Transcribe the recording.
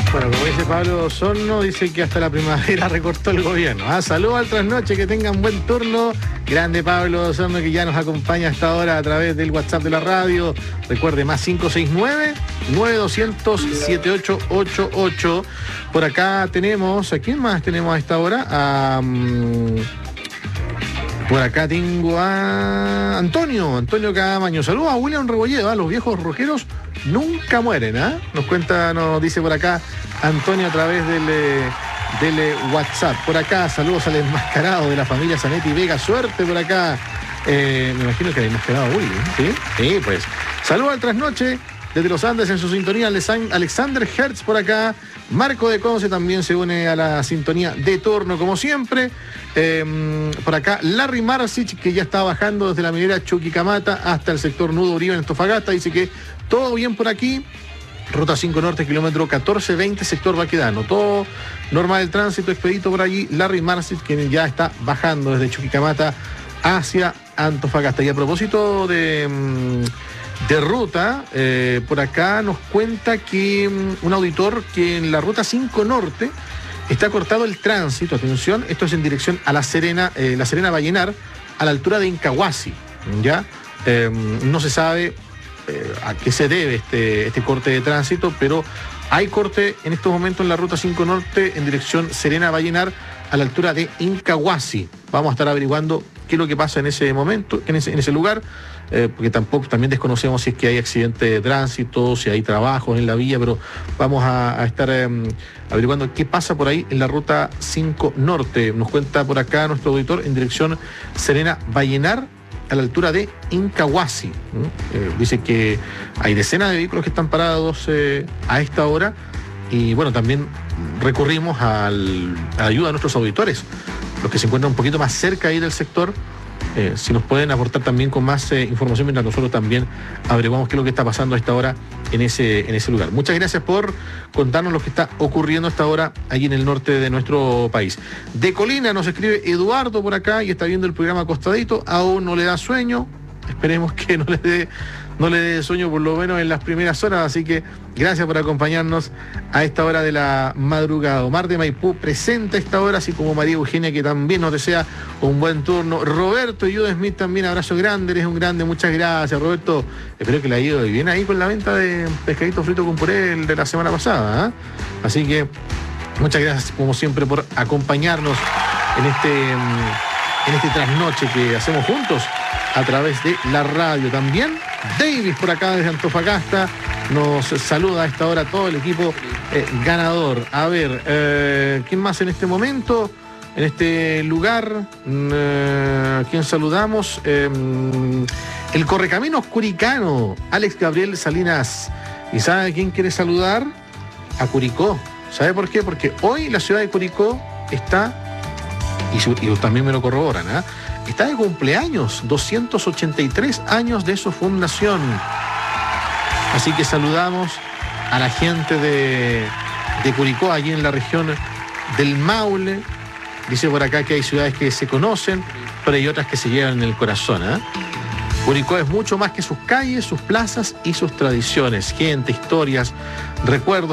Bueno, como dice Pablo Osorno, dice que hasta la primavera recortó el gobierno. Saludos al trasnoche, que tengan buen turno. Grande Pablo Osorno, que ya nos acompaña hasta ahora a través del WhatsApp de la radio. Recuerde, más 569-9200-7888. Por acá tenemos, ¿a quién más tenemos a esta hora? Por acá tengo a Antonio Camaño. Saludos a William Rebolledo, los viejos rojeros nunca mueren, nos dice por acá Antonio a través del WhatsApp. Por acá, saludos al enmascarado de la familia Zanetti Vega. Suerte por acá. Me imagino que el enmascarado William, ¿sí? Sí, pues. Saludos al trasnoche desde los Andes en su sintonía. Alexander Hertz por acá. Marco de Conce también se une a la sintonía de turno, como siempre. Por acá, Larry Marcic, que ya está bajando desde la minera Chuquicamata hasta el sector Nudo Uribe en Antofagasta. Dice que todo bien por aquí. Ruta 5 Norte, kilómetro 1420, sector Baquedano. Todo normal el tránsito expedito por allí. Larry Marcic, quien ya está bajando desde Chuquicamata hacia Antofagasta. Y a propósito de ruta, por acá nos cuenta que un auditor que en la ruta 5 Norte está cortado el tránsito. Atención, esto es en dirección a La Serena Vallenar, a la altura de Incahuasi. ¿Ya? No se sabe a qué se debe este corte de tránsito, pero hay corte en estos momentos en la ruta 5 Norte en dirección Serena Vallenar a la altura de Incahuasi. Vamos a estar averiguando qué es lo que pasa en ese momento, en ese lugar, porque también desconocemos si es que hay accidente de tránsito, si hay trabajos en la vía, pero vamos a estar averiguando qué pasa por ahí en la ruta 5 Norte. Nos cuenta por acá nuestro auditor en dirección Serena Vallenar a la altura de Incahuasi. Dice que hay decenas de vehículos que están parados a esta hora, y bueno, también recurrimos a la ayuda de nuestros auditores, los que se encuentran un poquito más cerca ahí del sector, si nos pueden aportar también con más información, mientras nosotros también averiguamos qué es lo que está pasando a esta hora en ese lugar. Muchas gracias por contarnos lo que está ocurriendo a esta hora allí en el norte de nuestro país. De Colina nos escribe Eduardo por acá y está viendo el programa acostadito. Aún no le da sueño. Esperemos que no le dé sueño por lo menos en las primeras horas, así que gracias por acompañarnos a esta hora de la madrugada. Omar de Maipú presente a esta hora, así como María Eugenia, que también nos desea un buen turno. Roberto y Jude Smith también, abrazo grande, eres un grande, muchas gracias Roberto. Espero que le haya ido bien ahí con la venta de pescadito frito con puré de la semana pasada, Así que muchas gracias como siempre por acompañarnos en este trasnoche que hacemos juntos a través de la radio. También Davis por acá desde Antofagasta nos saluda a esta hora todo el equipo ganador. A ver, ¿quién más en este momento? En este lugar, ¿a quién saludamos? El Correcaminos Curicano, Alex Gabriel Salinas. ¿Y sabe a quién quiere saludar? A Curicó. ¿Sabe por qué? Porque hoy la ciudad de Curicó está, y también me lo corroboran, está de cumpleaños, 283 años de su fundación. Así que saludamos a la gente de Curicó, allí en la región del Maule. Dice por acá que hay ciudades que se conocen, pero hay otras que se llevan en el corazón. Curicó es mucho más que sus calles, sus plazas y sus tradiciones. Gente, historias, recuerdos.